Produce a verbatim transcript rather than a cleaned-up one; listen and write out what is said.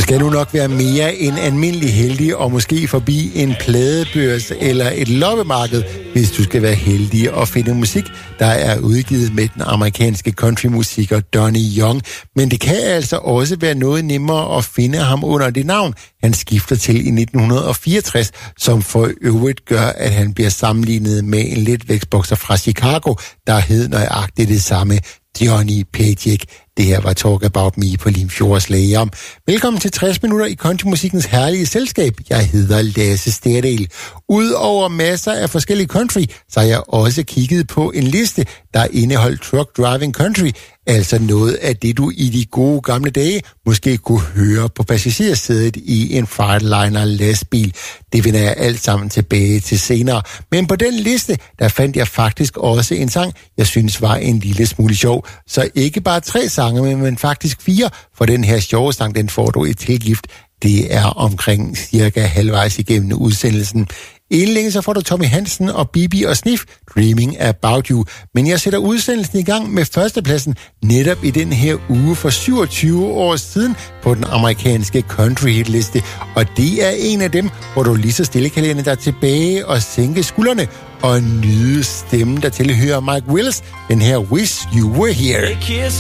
skal nu nok være mere end almindelig heldig og måske forbi en pladebørs eller et loppemarked, hvis du skal være heldig og finde musik, der er udgivet med den amerikanske countrymusiker Donnie Young. Men det kan altså også være noget nemmere at finde ham under det navn, han skifter til i nitten fireogtres, som for øvrigt gør, at han bliver sammenlignet med en letvægtsbokser fra Chicago, der hed nøjagtigt det samme, Johnny Paycheck. Det her var Talk About Me på Limfjords Læger. Velkommen til tres minutter i countrymusikkens herlige selskab. Jeg hedder Lasse Sterdal. Udover masser af forskellige country, så har jeg også kigget på en liste, der indeholdt truck driving country, altså noget af det, du i de gode gamle dage måske kunne høre på passagersædet i en Freightliner lastbil. Det vender jeg alt sammen tilbage til senere. Men på den liste, der fandt jeg faktisk også en sang, jeg synes var en lille smule sjov. Så ikke bare tre sange, men faktisk fire, for den her sjove sang, den får du et tilgift. Det er omkring cirka halvvejs igennem udsendelsen. Inden længe så får du Tommy Hansen og Bibi og Sniff, Dreaming About You. Men jeg sætter udsendelsen i gang med førstepladsen netop i den her uge for syvogtyve år siden på den amerikanske country hitliste. Og det er en af dem, hvor du lige så stille kan læne dig tilbage og sænke skuldrene og nyde stemmen, der tilhører Mike Wills, den her Wish You Were Here.